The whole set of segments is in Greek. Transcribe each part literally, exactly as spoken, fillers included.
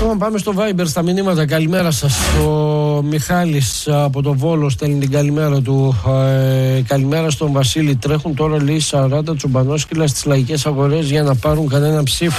Λοιπόν, πάμε στο Viber στα μηνύματα. Καλημέρα σας. Ο Μιχάλης από το Βόλο στέλνει την καλημέρα του. Ε, καλημέρα στον Βασίλη. Τρέχουν τώρα λέει σαράντα τσουμπανόσκυλα στις λαϊκές αγορές για να πάρουν κανένα ψήφο.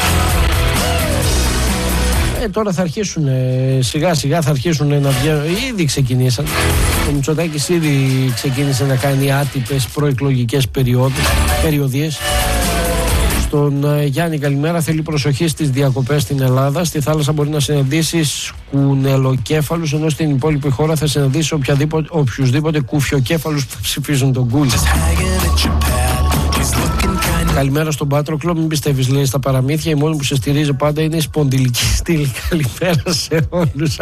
Ε, τώρα θα αρχίσουν, ε, σιγά σιγά θα αρχίσουν να βγαίνουν. Ήδη ξεκινήσαν. Ο Μητσοτάκης ήδη ξεκίνησε να κάνει άτυπες προεκλογικές περιοδίες. Στον uh, Γιάννη καλημέρα, θέλει προσοχή στις διακοπές στην Ελλάδα. Στη θάλασσα μπορεί να συναντήσει κουνελοκέφαλους, ενώ στην υπόλοιπη χώρα θα συναντήσει οποιουσδήποτε κουφιοκέφαλους που θα ψηφίζουν τον Κούλ. Καλημέρα στον Πάτροκλο, μην πιστεύεις λέει στα παραμύθια, η μόνη που σε στηρίζει πάντα είναι η σπονδυλική στήλη. Καλημέρα σε όλους.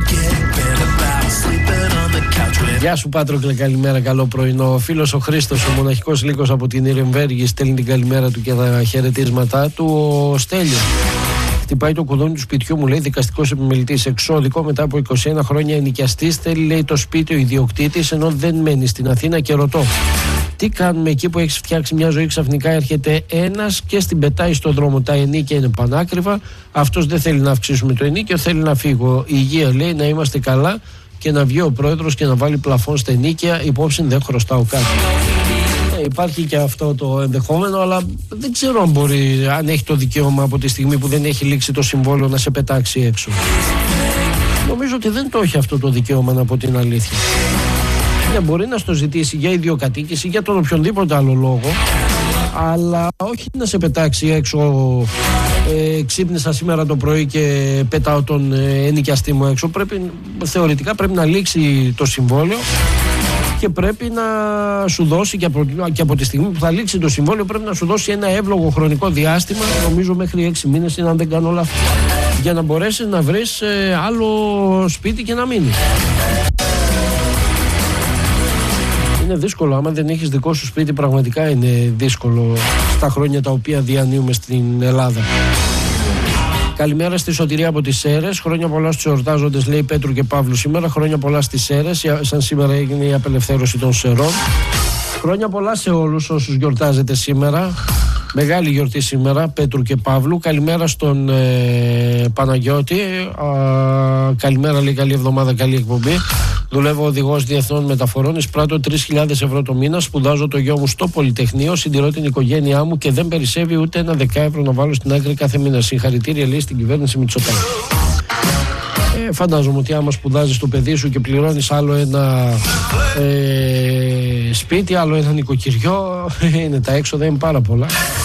Γεια σου Πάτροκλε, καλημέρα, καλό πρωινό. Ο φίλος ο Χρήστος, ο μοναχικός Λύκος από την Ιρεμβέργη, στέλνει την καλημέρα του και τα χαιρετίσματά του. Ο Στέλιος χτυπάει το κουδούνι του σπιτιού μου, λέει, δικαστικός επιμελητής, εξώδικο, μετά από είκοσι ένα χρόνια ενοικιαστής, θέλει λέει το σπίτι ο ιδιοκτήτης, ενώ δεν μένει στην Αθήνα, και ρωτώ τι κάνουμε εκεί που έχεις φτιάξει μια ζωή, ξαφνικά έρχεται ένας και στην πετάει στον δρόμο. Τα ενίκια είναι πανάκριβα, αυτός δεν θέλει να αυξήσουμε το ενίκιο, θέλει να φύγω. Η υγεία λέει, να είμαστε καλά και να βγει ο πρόεδρος και να βάλει πλαφόν στα ενίκια, υπόψη δεν χρωστάω κάτι. Ε, υπάρχει και αυτό το ενδεχόμενο, αλλά δεν ξέρω αν μπορεί, αν έχει το δικαίωμα από τη στιγμή που δεν έχει λήξει το συμβόλαιο να σε πετάξει έξω. Νομίζω ότι δεν το έχει αυτό το δικαίωμα, να πω την αλήθεια. Δεν μπορεί να στο ζητήσει για ιδιοκατοίκηση, για τον οποιονδήποτε άλλο λόγο, αλλά όχι να σε πετάξει έξω. Ε, ξύπνησα σήμερα το πρωί και πετάω τον ε, ενοικιαστή μου έξω. Πρέπει, θεωρητικά πρέπει να λήξει το συμβόλαιο και πρέπει να σου δώσει, και από, και από τη στιγμή που θα λήξει το συμβόλαιο, πρέπει να σου δώσει ένα εύλογο χρονικό διάστημα, νομίζω μέχρι έξι μήνες είναι, αν δεν κάνω λάθος, για να μπορέσεις να βρεις ε, άλλο σπίτι και να μείνεις. Είναι δύσκολο, άμα δεν έχεις δικό σου σπίτι, πραγματικά είναι δύσκολο στα χρόνια τα οποία διανύουμε στην Ελλάδα. Καλημέρα στη Σωτηρία από τις Σέρρες. Χρόνια πολλά στους εορτάζοντες, λέει Πέτρου και Παύλου σήμερα. Χρόνια πολλά στις Σέρρες, σαν σήμερα έγινε η απελευθέρωση των Σερών. Χρόνια πολλά σε όλους όσους γιορτάζετε σήμερα. Μεγάλη γιορτή σήμερα, Πέτρου και Παύλου. Καλημέρα στον ε, Παναγιώτη. Α, καλημέρα, λέει, καλή εβδομάδα, καλή εκπομπή. Δουλεύω οδηγός διεθνών μεταφορών, εισπράττω τρεις χιλιάδες ευρώ το μήνα, σπουδάζω το γιο μου στο Πολυτεχνείο, συντηρώ την οικογένειά μου και δεν περισσεύει ούτε ένα δέκα ευρώ να βάλω στην άκρη κάθε μήνα. Συγχαρητήρια, λέει, στην κυβέρνηση Μητσοτάκη. Ε, φαντάζομαι ότι άμα σπουδάζεις το παιδί σου και πληρώνεις άλλο ένα ε, σπίτι, άλλο ένα νοικοκυριό, είναι, τα έξοδα είναι πάρα πολλά.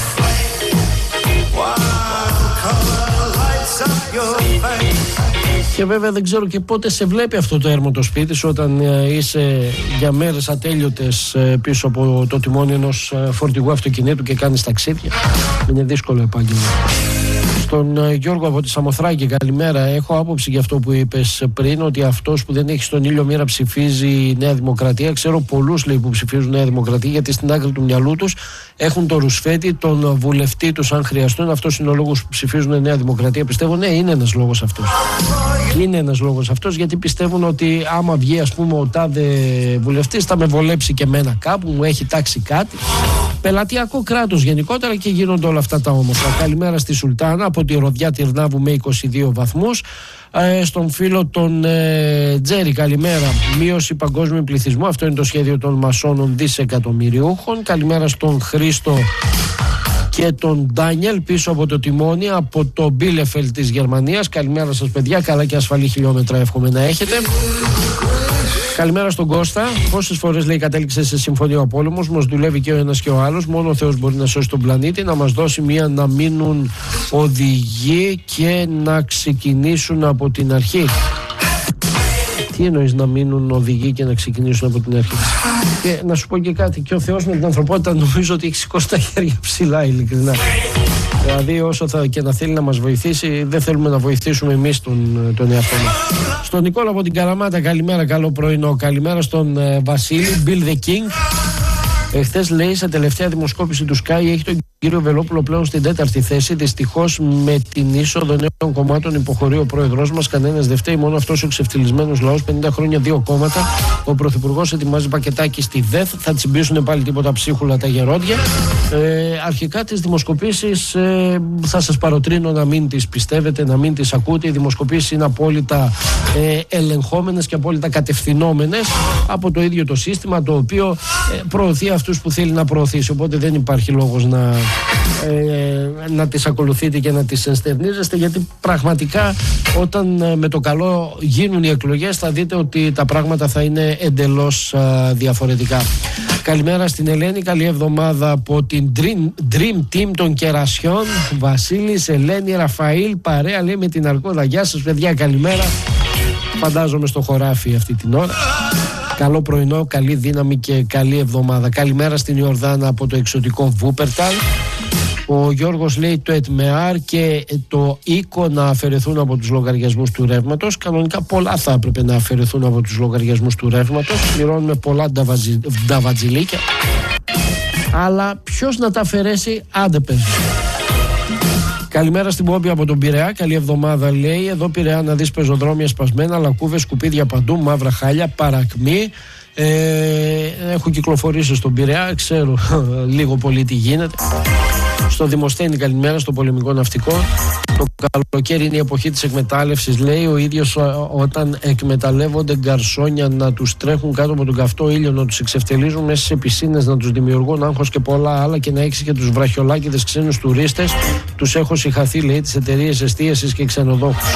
Και βέβαια δεν ξέρω και πότε σε βλέπει αυτό το έρμο το σπίτι σου, όταν είσαι για μέρες ατέλειωτες πίσω από το τιμόνι ενός φορτηγού αυτοκινήτου και κάνεις ταξίδια. Είναι δύσκολο επάγγελμα. Στον Γιώργο από τη Σαμοθράκη, καλημέρα. Έχω άποψη για αυτό που είπες πριν, ότι αυτός που δεν έχει στον ήλιο μοίρα ψηφίζει Νέα Δημοκρατία. Ξέρω πολλούς, λέει, που ψηφίζουν Νέα Δημοκρατία, γιατί στην άκρη του μυαλού τους έχουν το ρουσφέτη, τον βουλευτή τους, αν χρειαστούν. Αυτός είναι ο λόγος που ψηφίζουν Νέα Δημοκρατία. Πιστεύω, ναι, είναι ένας λόγος αυτός. Είναι ένας λόγος αυτός, γιατί πιστεύουν ότι άμα βγει, ας πούμε, ο τάδε βουλευτής, θα με βολέψει και εμένα κάπου, μου έχει τάξει κάτι. Πελατειακό κράτος γενικότερα, και γίνονται όλα αυτά τα όμορφα. Καλημέρα στη Σουλτάνα από τη Ροδιά Τυρνάβου με είκοσι δύο βαθμούς. Ε, στον φίλο τον ε, Τζέρι, καλημέρα. Μείωση παγκόσμιου πληθυσμού, αυτό είναι το σχέδιο των μασόνων δισεκατομμυριούχων. Καλημέρα στον Χρήστο και τον Ντάνιελ πίσω από το τιμόνι από το Μπίλεφελ της Γερμανίας. Καλημέρα σας, παιδιά, καλά και ασφαλή χιλιόμετρα εύχομαι να έχετε. Καλημέρα στον Κώστα. Πόσες φορές, λέει, κατέληξε σε συμφωνία ο πόλεμος, μας δουλεύει και ο ένας και ο άλλος. Μόνο ο Θεός μπορεί να σώσει τον πλανήτη, να μας δώσει μία να μείνουν οδηγοί και να ξεκινήσουν από την αρχή. Τι εννοείς να μείνουν οδηγοί και να ξεκινήσουν από την αρχή? Και να σου πω και κάτι, και ο Θεός με την ανθρωπότητα νομίζω ότι έχει σηκώσει τα χέρια ψηλά, ειλικρινά. Δηλαδή, όσο θα και να θέλει να μας βοηθήσει, δεν θέλουμε να βοηθήσουμε εμείς τον, τον εαυτό μας. Στον Νικόλα από την Καλαμάτα, καλημέρα, καλό πρωινό. Καλημέρα στον ε, Βασίλη, Bill the King. Εχθές, λέει, σε τελευταία δημοσκόπηση του Sky έχει τον κύριο Βελόπουλο πλέον στην τέταρτη θέση. Δυστυχώς, με την είσοδο νέων κομμάτων υποχωρεί ο πρόεδρός μας. Κανένας δεν φταίει, μόνο αυτός ο ξεφτυλισμένος λαός. πενήντα χρόνια, δύο κόμματα. Ο πρωθυπουργός ετοιμάζει πακετάκι στη ΔΕΘ. Θα τσιμπήσουν πάλι τίποτα ψίχουλα τα γερόντια. Ε, αρχικά τις δημοσκοπήσεις ε, θα σας παροτρύνω να μην τις πιστεύετε, να μην τις ακούτε. Οι δημοσκοπήσεις είναι απόλυτα ε, ελεγχόμενες και απόλυτα κατευθυνόμενες από το ίδιο το σύστημα, το οποίο ε, προωθεί αυτούς που θέλει να προωθήσει. Οπότε δεν υπάρχει λόγος να, ε, να τις ακολουθείτε και να τις ενστερνίζεστε, γιατί πραγματικά όταν ε, με το καλό γίνουν οι εκλογές θα δείτε ότι τα πράγματα θα είναι εντελώς ε, διαφορετικά. Καλημέρα στην Ελένη, καλή εβδομάδα από την Dream, Dream Team των Κερασιών. Βασίλης, Ελένη, Ραφαήλ, παρέα, λέει, με την Αρκώδα. Γεια σας, παιδιά, καλημέρα. Φαντάζομαι στο χωράφι αυτή την ώρα. Καλό πρωινό, καλή δύναμη και καλή εβδομάδα. Καλημέρα στην Ιορδάνα από το εξωτικό Βούπερταλ. Ο Γιώργος λέει το ΕΤΜΕΑΡ και το ΙΚΟ να αφαιρεθούν από τους λογαριασμούς του ρεύματος. Κανονικά πολλά θα έπρεπε να αφαιρεθούν από τους λογαριασμούς του ρεύματος. Πληρώνουμε πολλά νταβατζι, νταβατζιλίκια. Αλλά ποιος να τα αφαιρέσει, άντε πες. Καλημέρα στην Πόμπη από τον Πειραιά. Καλή εβδομάδα, λέει. Εδώ Πειραιά να δεις πεζοδρόμια σπασμένα, λακκούβες, σκουπίδια παντού, μαύρα χάλια, παρακμή. Ε, έχω κυκλοφορήσει στον Πειραιά, ξέρω λίγο πολύ τι γίνεται. Στο Δημοσθένη, καλημέρα, στο πολεμικό ναυτικό. Το καλοκαίρι είναι η εποχή της εκμετάλλευσης, λέει. Ο ίδιος όταν εκμεταλλεύονται γκαρσόνια να τους τρέχουν κάτω από τον καυτό ήλιο, να τους εξευτελίζουν μέσα σε πισίνες, να τους δημιουργούν άγχος και πολλά άλλα, και να έχεις και τους βραχιολάκηδες ξένους τουρίστες. Τους έχω συγχαθεί, λέει, τις εταιρείες εστίασης και ξενοδόχους.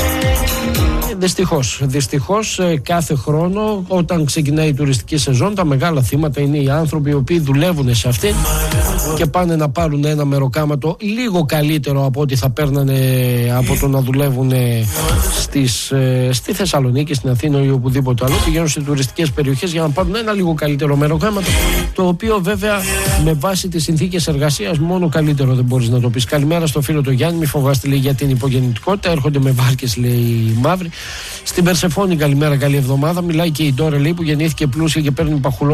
Δυστυχώς, δυστυχώς κάθε χρόνο όταν ξεκινάει η τουριστική σεζόν, τα μεγάλα θύματα είναι οι άνθρωποι οι οποίοι δουλεύουν σε αυτήν και πάνε να πάρουν ένα μεροκάματο λίγο καλύτερο από ό,τι θα παίρνανε από το να δουλεύουν στις, στη Θεσσαλονίκη, στην Αθήνα ή οπουδήποτε άλλο. Πηγαίνουν σε τουριστικές περιοχές για να πάρουν ένα λίγο καλύτερο μεροκάματο, το οποίο βέβαια με βάση τις συνθήκες εργασίας μόνο καλύτερο δεν μπορείς να το πεις. Καλημέρα στο φίλο το Γιάννη, μη φοβάστε, λέει, για την υπογεννητικότητα. Έρχονται με βάρκες, λέει, οι μαύροι. Στην Περσεφόνη, καλημέρα, καλή εβδομάδα. Μιλάει και η Ντόρε, λέει, που γεννήθηκε πλούσια και παίρνει παχουλό